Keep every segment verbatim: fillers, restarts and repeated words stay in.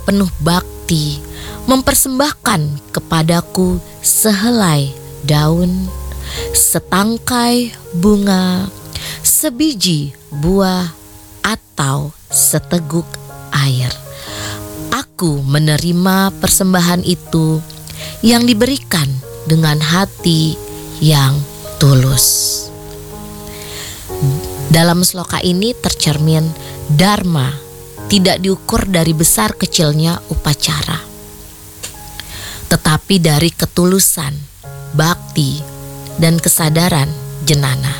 penuh bakti, mempersembahkan kepadaku sehelai daun, setangkai bunga, sebiji buah, atau seteguk air. Aku menerima persembahan itu yang diberikan dengan hati yang tulus. Dalam sloka ini tercermin dharma tidak diukur dari besar kecilnya upacara, tetapi dari ketulusan, bakti, dan kesadaran jenana.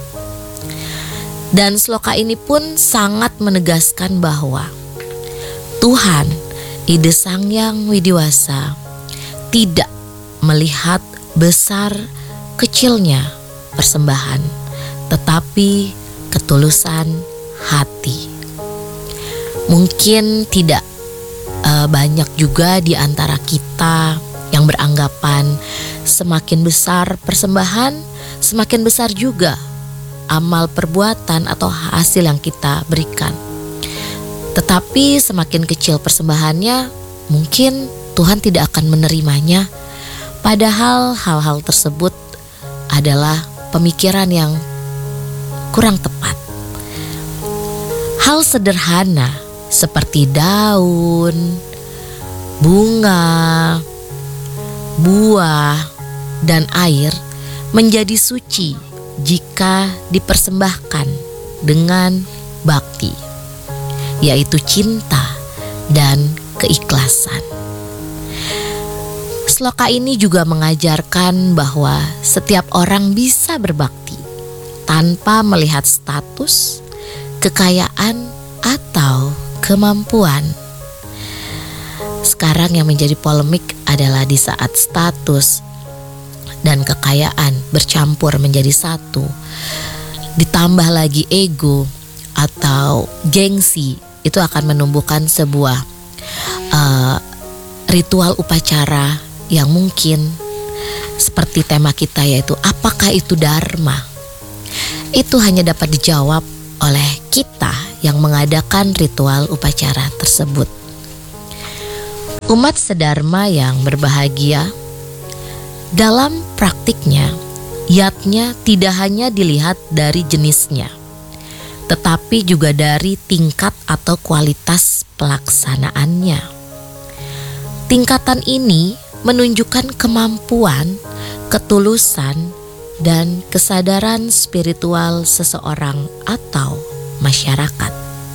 Dan sloka ini pun sangat menegaskan bahwa Tuhan, Ide Sang Hyang Widiwasa, tidak melihat besar kecilnya persembahan, tetapi ketulusan hati. Mungkin tidak uh, banyak juga di antara kita yang beranggapan semakin besar persembahan, semakin besar juga amal perbuatan atau hasil yang kita berikan. Tetapi semakin kecil persembahannya, mungkin Tuhan tidak akan menerimanya. Padahal hal-hal tersebut adalah pemikiran yang kurang tepat. Hal sederhana seperti daun, bunga, buah, dan air menjadi suci jika dipersembahkan dengan bakti, yaitu cinta dan keikhlasan. Sloka ini juga mengajarkan bahwa setiap orang bisa berbakti tanpa melihat status, kekayaan, atau kemampuan. Sekarang yang menjadi polemik adalah di saat status dan kekayaan bercampur menjadi satu, ditambah lagi ego atau gengsi, itu akan menumbuhkan sebuah uh, ritual upacara yang mungkin seperti tema kita, yaitu apakah itu dharma? Itu hanya dapat dijawab oleh kita yang mengadakan ritual upacara tersebut. Umat sedharma yang berbahagia, dalam praktiknya, yatnya tidak hanya dilihat dari jenisnya, tetapi juga dari tingkat atau kualitas pelaksanaannya. Tingkatan ini menunjukkan kemampuan, ketulusan, dan kesadaran spiritual seseorang atau masyarakat.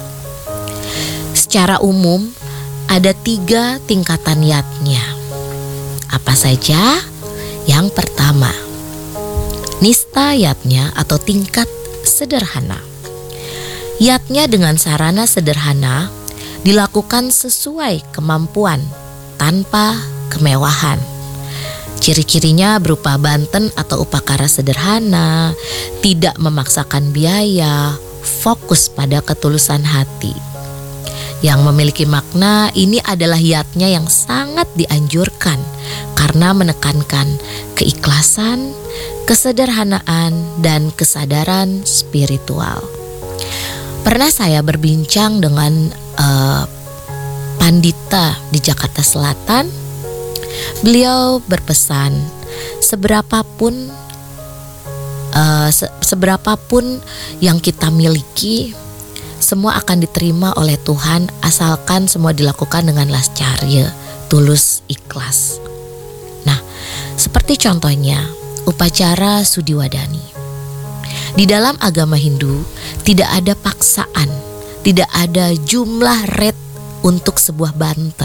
Secara umum, ada tiga tingkatan yatnya. Apa saja? Yang pertama, nista yatnya atau tingkat sederhana. Yatnya dengan sarana sederhana dilakukan sesuai kemampuan tanpa kemewahan. Ciri-cirinya berupa banten atau upakara sederhana, tidak memaksakan biaya, fokus pada ketulusan hati. Yang memiliki makna ini adalah yatnya yang sangat dianjurkan karena menekankan keikhlasan, kesederhanaan, dan kesadaran spiritual. Pernah saya berbincang dengan uh, pandita di Jakarta Selatan. Beliau berpesan, seberapapun uh, se- seberapapun yang kita miliki, semua akan diterima oleh Tuhan asalkan semua dilakukan dengan lascarya, tulus, ikhlas. Nah, seperti contohnya upacara Sudiwadani. Di dalam agama Hindu tidak ada paksaan, tidak ada jumlah red untuk sebuah banten.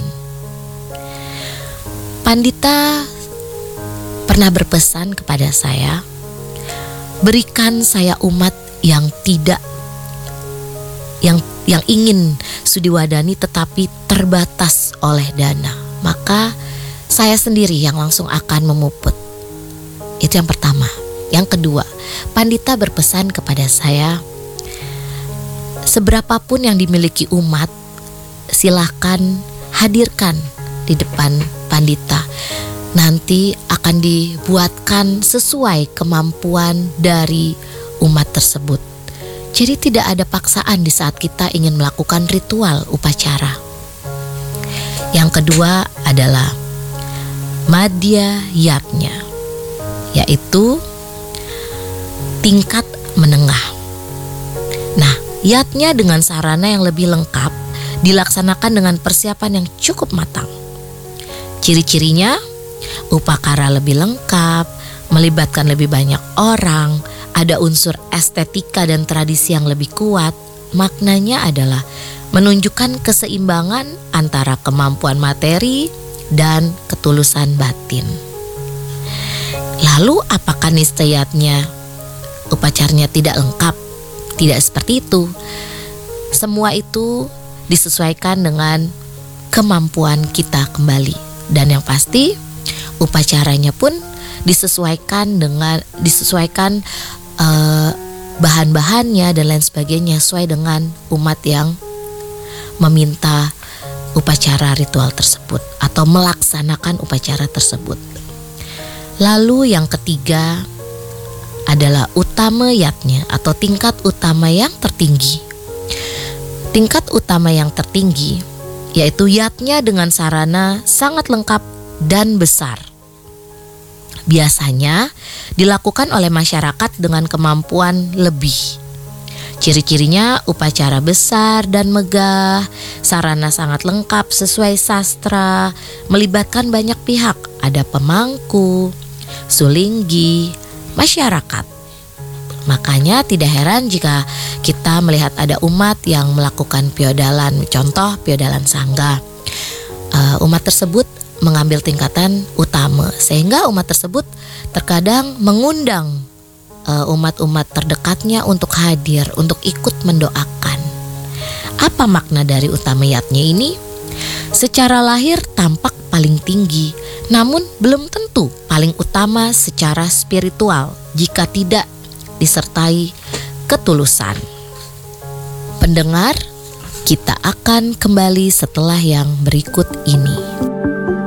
Pandita pernah berpesan kepada saya, berikan saya umat yang tidak yang yang ingin Sudiwadani tetapi terbatas oleh dana, maka saya sendiri yang langsung akan memuput. Itu yang pertama. Yang kedua, pandita berpesan kepada saya, seberapapun yang dimiliki umat, silakan hadirkan di depan pandita. Nanti akan dibuatkan sesuai kemampuan dari umat tersebut. Jadi tidak ada paksaan di saat kita ingin melakukan ritual upacara. Yang kedua adalah madya yatnya, yaitu tingkat menengah. Nah, yatnya dengan sarana yang lebih lengkap dilaksanakan dengan persiapan yang cukup matang. Ciri-cirinya, upakara lebih lengkap, melibatkan lebih banyak orang, ada unsur estetika dan tradisi yang lebih kuat. Maknanya adalah menunjukkan keseimbangan antara kemampuan materi dan ketulusan batin. Lalu apakah nistayatnya upacaranya tidak lengkap? Tidak seperti itu. Semua itu disesuaikan dengan kemampuan kita kembali. Dan yang pasti upacaranya pun disesuaikan dengan disesuaikan uh, bahan-bahannya dan lain sebagainya sesuai dengan umat yang meminta upacara ritual tersebut atau melaksanakan upacara tersebut. Lalu yang ketiga adalah utama yatnya atau tingkat utama yang tertinggi. Tingkat utama yang tertinggi yaitu yatnya dengan sarana sangat lengkap dan besar. Biasanya dilakukan oleh masyarakat dengan kemampuan lebih. Ciri-cirinya upacara besar dan megah, sarana sangat lengkap sesuai sastra, melibatkan banyak pihak, ada pemangku, sulinggi, masyarakat. Makanya tidak heran jika kita melihat ada umat yang melakukan piodalan, contoh piodalan sangga. Uh, umat tersebut mengambil tingkatan utama, sehingga umat tersebut terkadang mengundang uh, umat-umat terdekatnya untuk hadir, untuk ikut mendoakan. Apa makna dari utamayatnya ini? Secara lahir tampak paling tinggi, namun belum tentu paling utama secara spiritual jika tidak disertai ketulusan. Pendengar, kita akan kembali setelah yang berikut ini.